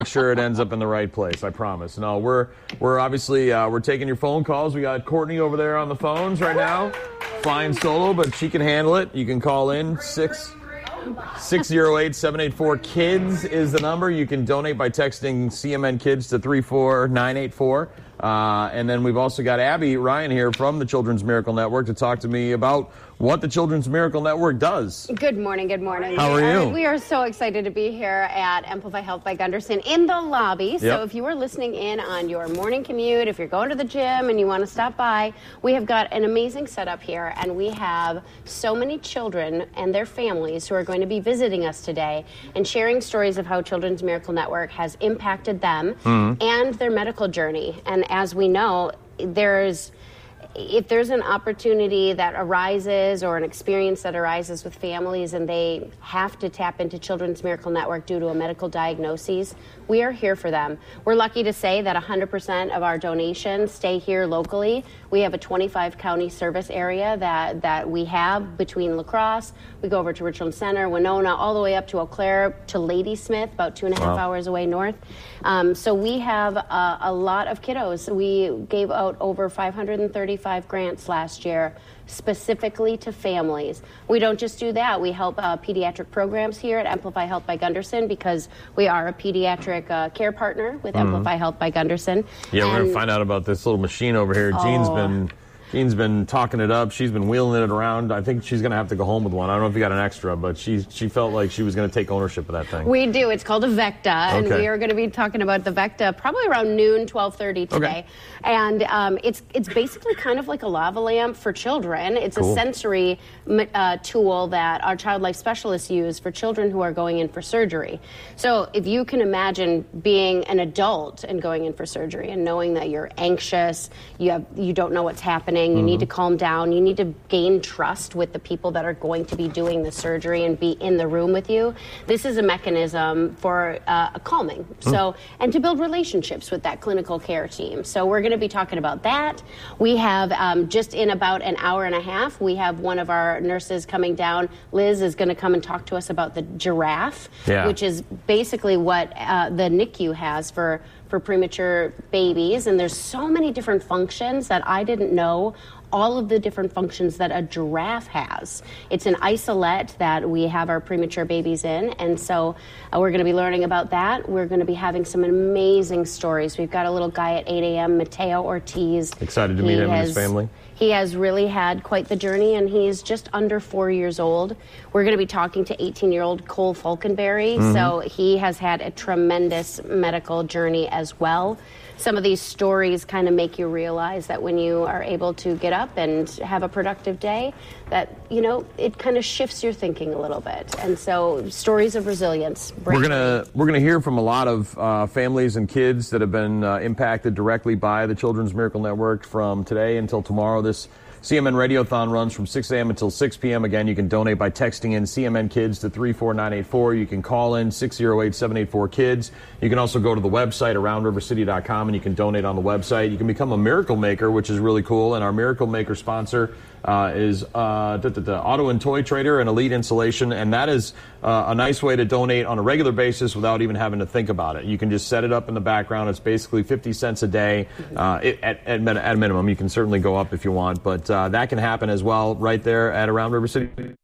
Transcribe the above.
sure it ends up in the right place. I promise. No, we're obviously we're taking your phone calls. We got Courtney over there on the phones right now, flying solo, but she can handle it. You can call in 608-784-KIDS is the number. You can donate by texting CMN Kids to 34984. And then we've also got Abby Ryan here from the Children's Miracle Network to talk to me about what the Children's Miracle Network does. Good morning, good morning. How are you? We are so excited to be here at Amplify Health by Gunderson in the lobby. So if you are listening in on your morning commute, if you're going to the gym and you want to stop by, we have got an amazing setup here, and we have so many children and their families who are going to be visiting us today and sharing stories of how Children's Miracle Network has impacted them and their medical journey. And as we know, if there's an opportunity that arises or an experience that arises with families and they have to tap into Children's Miracle Network due to a medical diagnosis, we are here for them. We're lucky to say that 100% of our donations stay here locally. We have a 25-county service area that we have between La Crosse. We go over to Richland Center, Winona, all the way up to Eau Claire to Ladysmith, about 2.5 hours away north. So we have a lot of kiddos. We gave out over 535 grants last year specifically to families. We don't just do that. We help pediatric programs here at Amplify Health by Gunderson because we are a pediatric care partner with Amplify Health by Gunderson. Yeah, we're going to find out about this little machine over here. Jean's been talking it up. She's been wheeling it around. I think she's going to have to go home with one. I don't know if you got an extra, but she felt like she was going to take ownership of that thing. We do. It's called a Vecta, and we are going to be talking about the Vecta probably around noon, 12:30 today. Okay. And it's basically kind of like a lava lamp for children. It's a sensory tool that our child life specialists use for children who are going in for surgery. So if you can imagine being an adult and going in for surgery and knowing that you're anxious, you don't know what's happening, you need to calm down, you need to gain trust with the people that are going to be doing the surgery and be in the room with you. This is a mechanism for a calming, and to build relationships with that clinical care team. So we're going to be talking about that. We have just in about an hour and a half, we have one of our nurses coming down. Liz is going to come and talk to us about the giraffe, which is basically what the NICU has for premature babies. And there's so many different functions that I didn't know all of the different functions that a giraffe has. It's an isolette that we have our premature babies in, and so we're going to be learning about that. We're going to be having some amazing stories. We've got a little guy at 8 a.m., Mateo Ortiz. Excited to meet him and his family. He has really had quite the journey, and he's just under 4 years old. We're going to be talking to 18-year-old Cole Falkenberry, so he has had a tremendous medical journey as well. Some of these stories kind of make you realize that when you are able to get up and have a productive day, that, it kind of shifts your thinking a little bit. And so stories of resilience. We're gonna hear from a lot of families and kids that have been impacted directly by the Children's Miracle Network from today until tomorrow. This CMN Radiothon runs from 6 a.m. until 6 p.m. Again, you can donate by texting in CMN Kids to 34984. You can call in 608-784-KIDS. You can also go to the website, aroundrivercity.com, and you can donate on the website. You can become a Miracle Maker, which is really cool. And our Miracle Maker sponsor is Auto and Toy Trader and Elite Insulation. And that is a nice way to donate on a regular basis without even having to think about it. You can just set it up in the background. It's basically 50 cents a day at minimum. You can certainly go up if you want, but that can happen as well right there at Around River City.